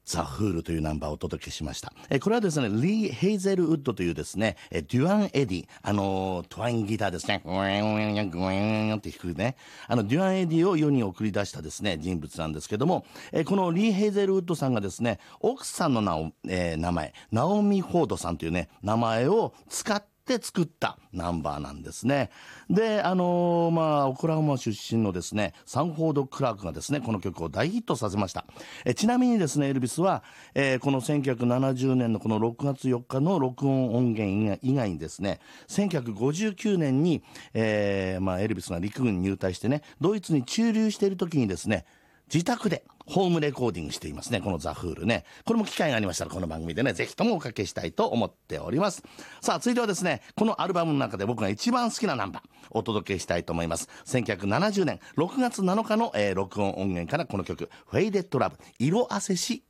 ザ・フールというナンバーをお届けしました。これはですね、リー・ヘイゼルウッドというですね、デュアン・エディ、トワインギターですね、グワングワンって弾くね、デュアン・エディを世に送り出したですね、人物なんですけども、このリー・ヘイゼルウッドさんがですね、奥さんの名前、ナオミ・フォードさんというね、名前を使って作ったナンバーなんですね。で、オクラホマ出身のですね、サンフォード・クラークがですね、この曲を大ヒットさせました。ちなみにですね、エルビスは、この1970年のこの6月4日の録音音源以外にですね、1959年に、エルビスが陸軍に入隊してね、ドイツに駐留している時にですね、自宅でホームレコーディングしていますね、このザ・フールね。これも機会がありましたらこの番組でね、ぜひともおかけしたいと思っております。さあ続いてはですね、このアルバムの中で僕が一番好きなナンバーお届けしたいと思います。1970年6月7日の、録音音源からこの曲、フェイデッドラブ、色あせし